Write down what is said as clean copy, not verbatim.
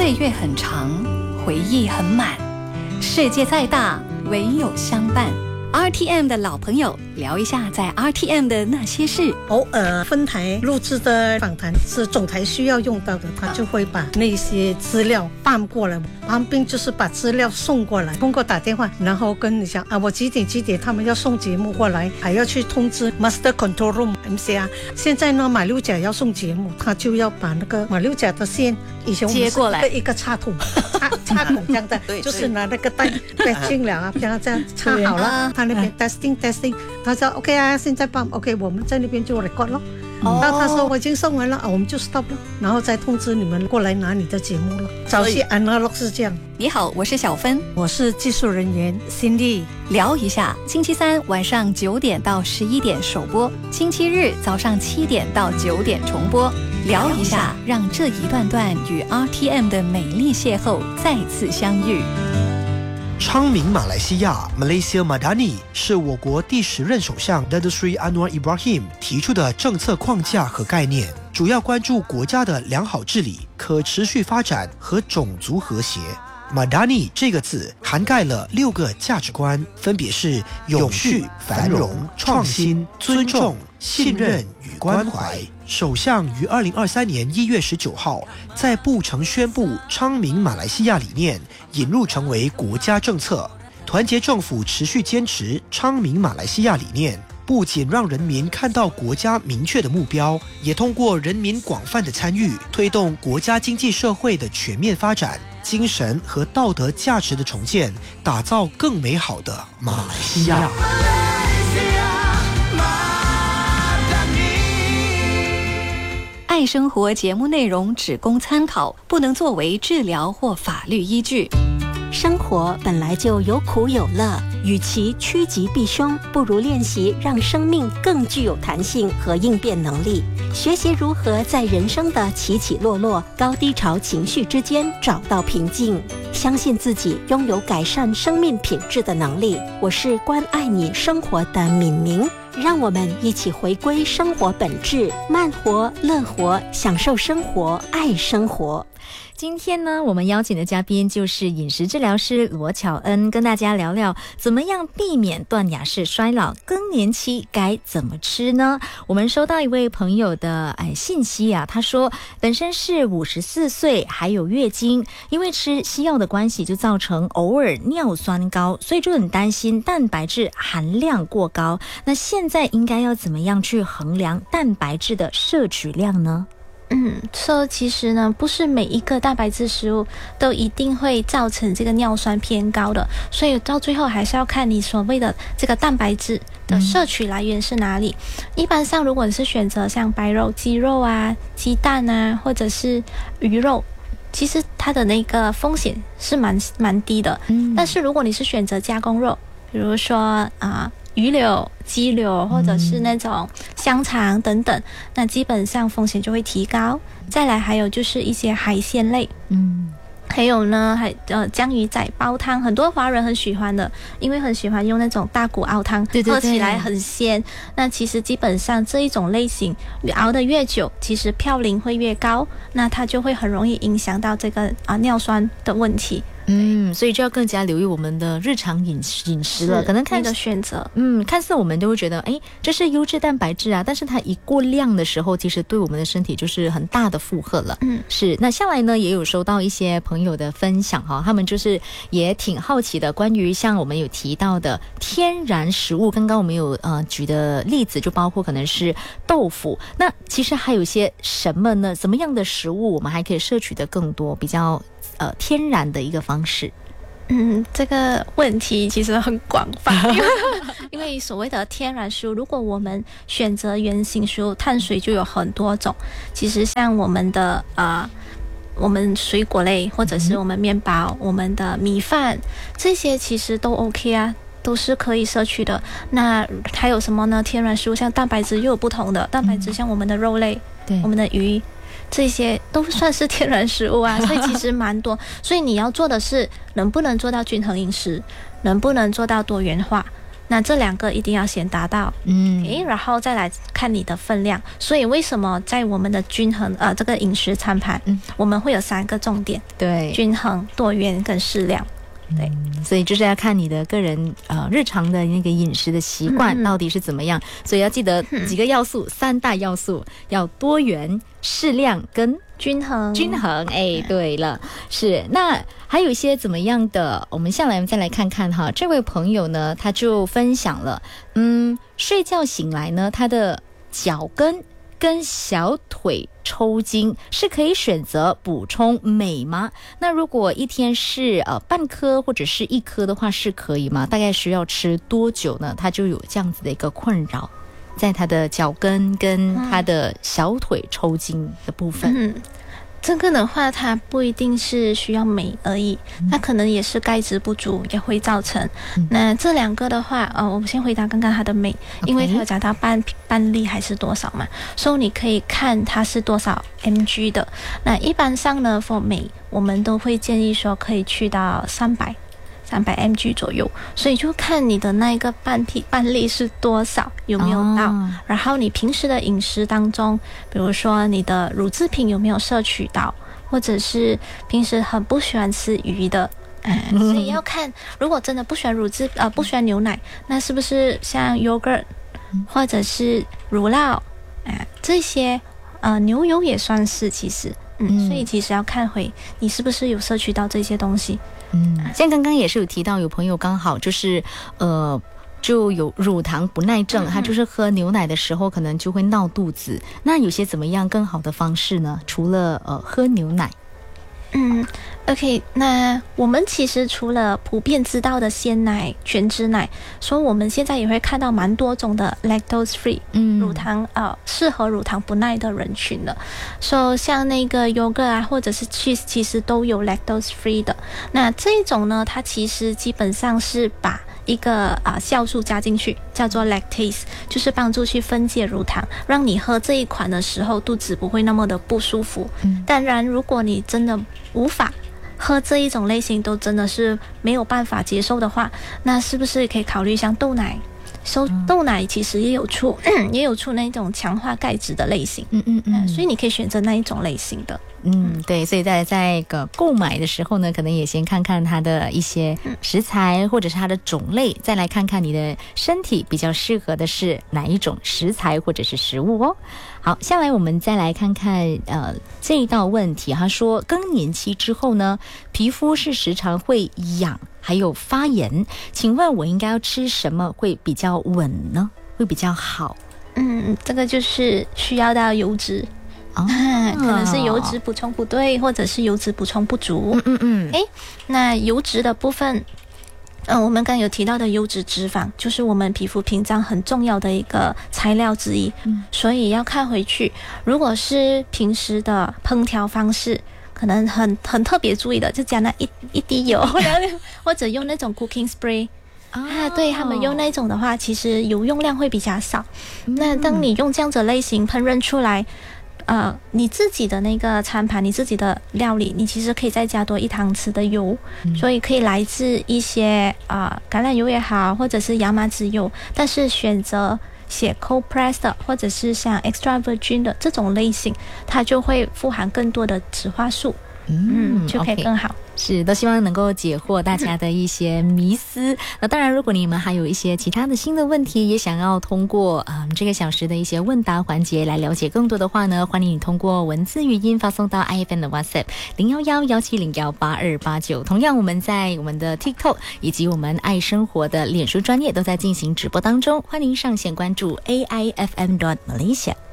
岁月很长，回忆很满，世界再大，唯有相伴。RTM 的老朋友聊一下在 RTM 的那些事。 偶尔分台录制的访谈是总台需要用到的，他就会把那些资料搬过来，旁边就是把资料送过来，通过打电话，然后跟你讲我几点他们要送节目过来，还要去通知 Master Control Room MCR。现在呢，马六甲要送节目，他就要把那个马六甲的线以前我们接过来， 一个插筒插筒这样的就是拿那个带进了啊，这样插好了，他那边 testing， 他说 OK 啊，现在帮 OK， 我们在那边就 record 咯。然后他说我已经送完了我们就 stop 了，然后再通知你们过来拿你的节目了。早期 analog 是这样。 你好，我是小芬， 我是技术人员 Cindy。 聊一下，星期三晚上9点到11点首播，星期日早上7点到9点重播。聊一下，让这一段段与 RTM 的美丽邂逅再次相遇。 昌明马来西亚 Malaysia Madani 是我国第10任首相 Datuk Seri Anwar Ibrahim 提出的政策框架和概念，主要关注国家的良好治理、可持续发展和种族和谐。Madani 这个字涵盖了6个价值观，分别是永续、繁荣、创新、尊重、信任与关怀。首相于2023年1月19号在布城宣布昌明马来西亚理念引入成为国家政策。团结政府持续坚持昌明马来西亚理念，不仅让人民看到国家明确的目标，也通过人民广泛的参与，推动国家经济社会的全面发展，精神和道德价值的重建，打造更美好的马来西亚。 爱生活节目内容只供参考，不能作为治疗或法律依据。 生活本来就有苦有乐，与其趋吉避凶，不如练习让生命更具有弹性和应变能力，学习如何在人生的起起落落、高低潮情绪之间找到平静，相信自己拥有改善生命品质的能力。我是关爱你生活的敏明，让我们一起回归生活本质，慢活、乐活，享受生活，爱生活。 今天呢，我们邀请的嘉宾就是饮食治疗师罗巧恩，跟大家聊聊怎么样避免断崖式衰老，更年期该怎么吃呢？我们收到一位朋友的信息啊，他说本身是54岁，还有月经，因为吃西药的关系，就造成偶尔尿酸高，所以就很担心蛋白质含量过高。那现在应该要怎么样去衡量蛋白质的摄取量呢？ 说其实呢，不是每一个蛋白质食物都一定会造成这个尿酸偏高的，所以到最后还是要看你所谓的这个蛋白质的摄取来源是哪里。一般上，如果你是选择像白肉、鸡肉啊、鸡蛋啊，或者是鱼肉，其实它的那个风险是蛮低的。但是如果你是选择加工肉，比如说鱼柳、鸡柳或者是那种香肠等等，那基本上风险就会提高。再来还有就是一些海鲜类，还有呢江鱼仔煲汤，很多华人很喜欢的，因为很喜欢用那种大骨熬汤，喝起来很鲜。那其实基本上这一种类型熬得越久，其实嘌呤会越高，那它就会很容易影响到这个尿酸的问题。 所以就要更加留意我们的日常饮食了。可能看你的选择， 看似我们都会觉得，这是优质蛋白质啊，但是它一过量的时候，其实对我们的身体就是很大的负荷了。是。那下来呢，也有收到一些朋友的分享哈，他们就是也挺好奇的，关于像我们有提到的天然食物，刚刚我们有举的例子，就包括可能是豆腐。那其实还有些什么呢？怎么样的食物我们还可以摄取的更多，比较天然的一个方式？ 这个问题其实很广泛，因为所谓的天然食物，如果我们选择原型食物，碳水就有很多种。其实像我们的我们水果类，或者是我们面包、我们的米饭，这些其实都 OK 啊，都是可以摄取的。那还有什么呢？天然食物像蛋白质又有不同的蛋白质，像我们的肉类，我们的鱼，这些都算是天然食物啊，所以其实蛮多。所以你要做的是能不能做到均衡饮食，能不能做到多元化。 那这2个一定要先达到，然后再来看你的分量。所以为什么在我们的均衡这个饮食餐盘，我们会有3个重点， 对， 均衡、多元跟适量。对， 所以就是要看你的个人日常的那个饮食的习惯到底是怎么样，所以要记得几个要素，3大要素，要多元、适量跟均衡。 哎，对了，是。那还有一些怎么样的，我们下来再来看看哈。这位朋友呢，他就分享了，睡觉醒来呢，他的脚跟小腿抽筋，是可以选择补充镁吗？那如果一天是半颗或者是1颗的话，是可以吗？大概需要吃多久呢？他就有这样子的一个困扰，在他的脚跟跟他的小腿抽筋的部分。 这个的话，它不一定是需要镁而已，它可能也是钙质不足也会造成。那这2个的话，我们先回答刚刚它的镁，因为它有讲到半粒还是多少嘛，所以你可以看它是多少 mg 的。那一般上呢 ，for 镁我们都会建议说可以去到300 mg 左右，所以就看你的那个半粒是多少，有没有到，然后你平时的饮食当中，比如说你的乳制品有没有摄取到，或者是平时很不喜欢吃鱼的，所以要看，如果真的不喜欢不喜欢牛奶，那是不是像 yogurt 或者是乳酪这些牛油也算是其实。所以其实要看回你是不是有摄取到这些东西。 像刚刚也是有提到，有朋友刚好就是就有乳糖不耐症，他就是喝牛奶的时候可能就会闹肚子。那有些怎么样更好的方式呢？除了喝牛奶。 OK， 那我们其实除了普遍知道的鲜奶、全脂奶，所以我们现在也会看到蛮多种的 lactose free，乳糖适合乳糖不耐的人群的。所以像那个 yogurt 啊，或者是 cheese， 其实都有 lactose free 的。那这一种呢，它其实基本上是把一个酵素加进去，叫做 lactase， 就是帮助去分解乳糖，让你喝这一款的时候肚子不会那么的不舒服。当然如果你真的无法喝这一种类型，都真的是没有办法接受的话，那是不是可以考虑像豆奶？豆奶其实也有出那种强化钙质的类型，所以你可以选择那一种类型的。 对，所以在购买的时候呢，可能也先看看它的一些食材或者是它的种类，再来看看你的身体比较适合的是哪一种食材或者是食物哦。好，下来我们再来看看这一道问题，他说更年期之后呢，皮肤是时常会痒还有发炎，请问我应该要吃什么会比较稳呢？会比较好？ 这个就是需要到油脂。可能是油脂补充不对，或者是油脂补充不足。那油脂的部分，我们刚刚有提到的优质脂肪，就是我们皮肤屏障很重要的一个材料之一。所以要看回去，如果是平时的烹调方式，可能很特别注意的，就加那一滴油，或者用那种 cooking spray。对，他们用那种的话，其实油用量会比较少。那当你用这样子类型烹饪出来，你自己的那个餐盘，你自己的料理，你其实可以再加多1汤匙的油，所以可以来自一些橄榄油也好，或者是亚麻籽油，但是选择写 cold press 的，或者是像 extra virgin 的这种类型，它就会富含更多的植化素，就可以更好。 是，都希望能够解惑大家的一些迷思。那当然，如果你们还有一些其他的新的问题，也想要通过这个小时的一些问答环节来了解更多的话呢，欢迎你通过文字语音发送到 IFM 的 WhatsApp 011-170-8289。同样，我们在我们的 TikTok 以及我们爱生活的脸书专页都在进行直播当中，欢迎上线关注 AIFM.Malaysia。